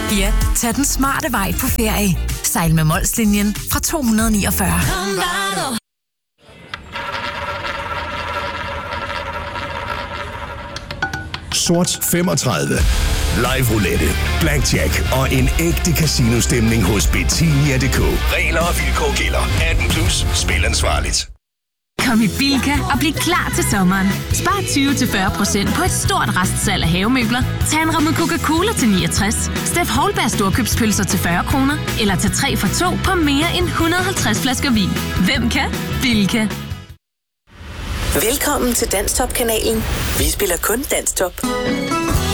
Ja, tag den smarte vej på ferie. Sejl med Molslinjen fra 249. Sort 35. Live roulette, blackjack og en ægte casino-stemning hos Betania.dk. Regler og vilkår gælder. 18+. Spil ansvarligt. Kom i Bilka og bliv klar til sommeren. Spar 20-40% på et stort restsalg af havemøbler. Tag en ramme Coca-Cola til 69. Steff Holberg storkøbspølser til 40 kroner. Eller tag 3 for 2 på mere end 150 flasker vin. Hvem kan? Bilka. Velkommen til Danstop-kanalen. Vi spiller kun Danstop.